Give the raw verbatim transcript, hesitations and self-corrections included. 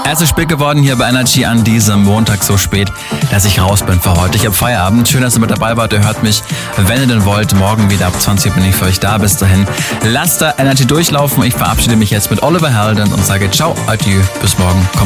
Es ist spät geworden hier bei Energy an diesem Montag so spät, dass ich raus bin für heute. Ich habe Feierabend. Schön, dass ihr mit dabei wart. Ihr hört mich, wenn ihr denn wollt. Morgen wieder ab zwanzig Uhr bin ich für euch da. Bis dahin, lasst da Energy durchlaufen. Ich verabschiede mich jetzt mit Oliver Heldens und sage ciao, adieu, bis morgen. Kommt